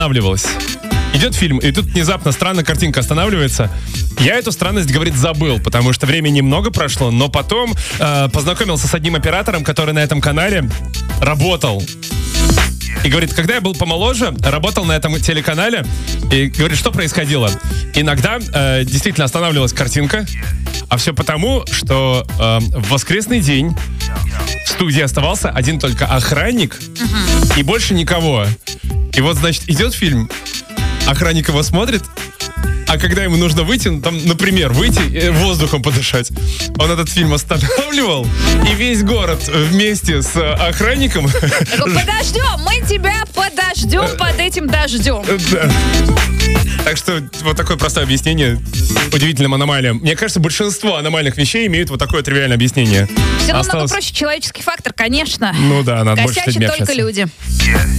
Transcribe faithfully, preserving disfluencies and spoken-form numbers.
останавливалась. Идет фильм, и тут внезапно странно картинка останавливается. Я эту странность, говорит, забыл, потому что времени немного прошло, но потом э, познакомился с одним оператором, который на этом канале работал. И говорит, когда я был помоложе, работал на этом телеканале, и говорит, что происходило? Иногда э, действительно останавливалась картинка, а все потому, что э, в воскресный день в студии оставался один только охранник, uh-huh. и больше никого. И вот, значит, идет фильм, охранник его смотрит, а когда ему нужно выйти, ну, там, например, выйти воздухом подышать, он этот фильм останавливал, и весь город вместе с охранником... Подождем, мы тебя подождем под этим дождем. Да. Так что вот такое простое объяснение удивительным аномалиям. Мне кажется, большинство аномальных вещей имеют вот такое тривиальное объяснение. Все намного Осталось... проще, человеческий фактор, конечно. Ну да, надо больше с людьми Косячат только общаться. люди.